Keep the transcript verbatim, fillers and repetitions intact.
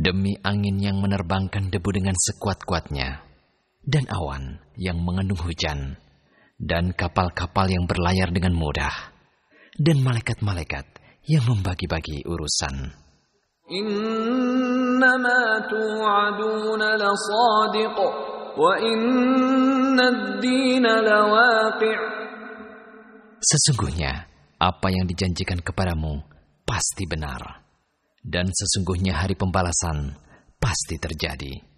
demi angin yang menerbangkan debu dengan sekuat-kuatnya, dan awan yang mengandung hujan, dan kapal-kapal yang berlayar dengan mudah, dan malaikat-malaikat yang membagi-bagi urusan. Innama tu'aduna lasadiq, wa inna ad-dina lawaqi'. Sesungguhnya apa yang dijanjikan kepadamu pasti benar, dan sesungguhnya hari pembalasan pasti terjadi.